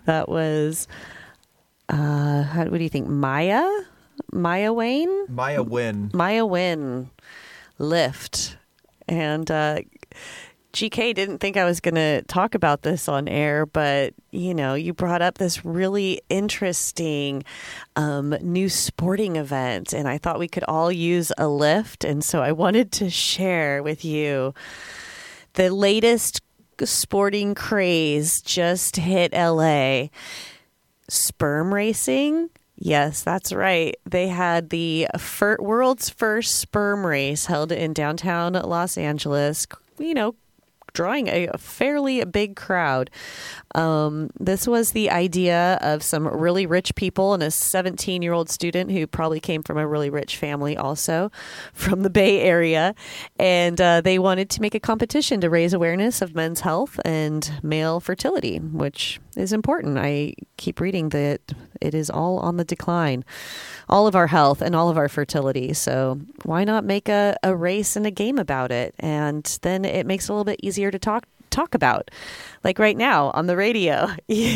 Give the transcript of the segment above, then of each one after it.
That was, what do you think? Maya Wayne? Maya Wynn. Lift. And GK didn't think I was going to talk about this on air, but, you brought up this really interesting new sporting event, and I thought we could all use a lift. And so I wanted to share with you the latest sporting craze just hit LA. Sperm racing. Yes, that's right. They had the world's first sperm race held in downtown Los Angeles, drawing a fairly big crowd. This was the idea of some really rich people and a 17-year-old student who probably came from a really rich family also from the Bay Area. And they wanted to make a competition to raise awareness of men's health and male fertility, which is important. I keep reading that it is all on the decline, all of our health and all of our fertility. So why not make a race and a game about it? And then it makes it a little bit easier to talk about, like right now on the radio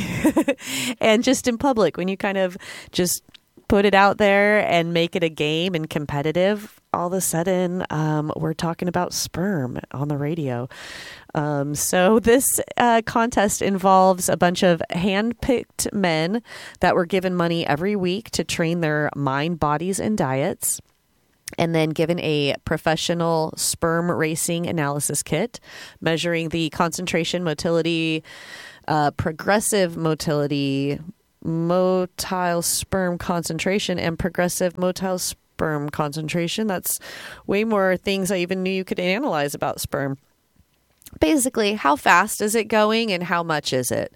and just in public, when you kind of just put it out there and make it a game and competitive, all of a sudden we're talking about sperm on the radio. So this contest involves a bunch of hand-picked men that were given money every week to train their mind, bodies, and diets, and then given a professional sperm racing analysis kit measuring the concentration, motility, progressive motility, motile sperm concentration, and progressive motile sperm concentration. That's way more things I even knew you could analyze about sperm. Basically, how fast is it going and how much is it?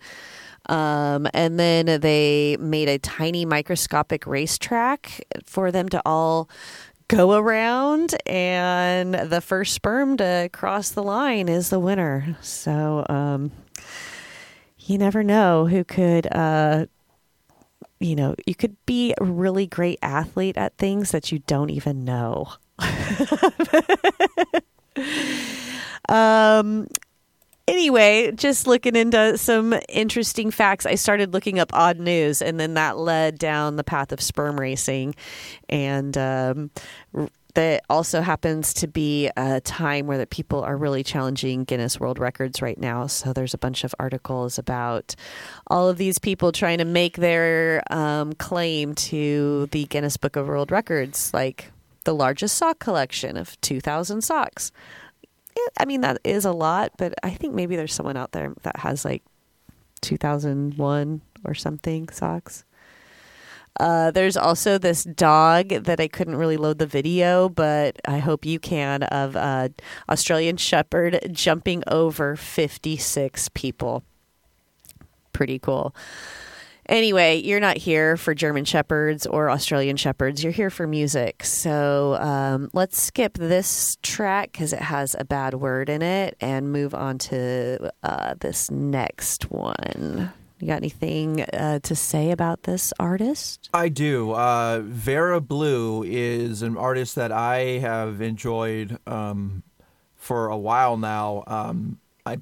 And then they made a tiny microscopic racetrack for them to all go around, and the first sperm to cross the line is the winner. So you never know who could, you could be a really great athlete at things that you don't even know. Anyway, just looking into some interesting facts, I started looking up odd news, and then that led down the path of sperm racing. And that also happens to be a time where the people are really challenging Guinness World Records right now. So there's a bunch of articles about all of these people trying to make their claim to the Guinness Book of World Records, like the largest sock collection of 2,000 socks. I mean, that is a lot, but I think maybe there's someone out there that has like 2001 or something socks. There's also this dog that I couldn't really load the video, but I hope you can, of Australian Shepherd jumping over 56 people. Pretty cool. Anyway, you're not here for German Shepherds or Australian Shepherds. You're here for music. So let's skip this track because it has a bad word in it and move on to this next one. You got anything to say about this artist? I do. Vera Blue is an artist that I have enjoyed for a while now.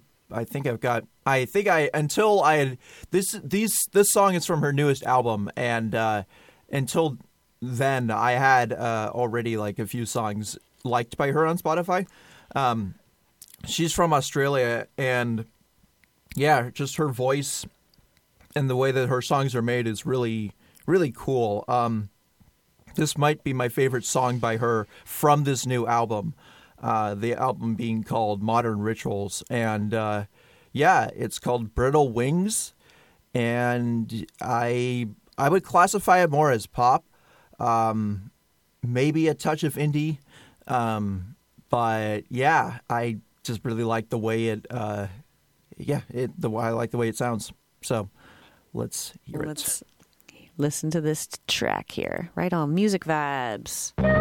This song is from her newest album, and until then I had already like a few songs liked by her on Spotify. She's from Australia, and yeah, just her voice and the way that her songs are made is really, really cool. This might be my favorite song by her from this new album, the album being called Modern Rituals. And yeah, it's called Brittle Wings, and I would classify it more as pop, maybe a touch of indie, but yeah, I just really like the way I like the way it sounds. So let's hear it. Let's listen to this track here. Right on, Music Vibes.